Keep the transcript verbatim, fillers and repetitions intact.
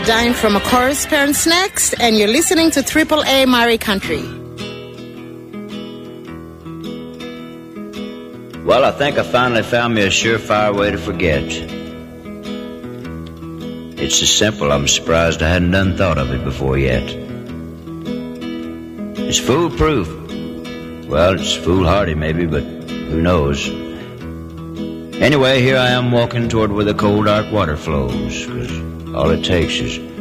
Dine from a Chorus Parents next, and you're listening to Triple A Mari Country. Well, I think I finally found me a surefire way to forget. It's so simple, I'm surprised I hadn't done thought of it before yet. It's foolproof. Well, it's foolhardy maybe, but who knows? Anyway, here I am walking toward where the cold dark water flows, 'cause all it takes is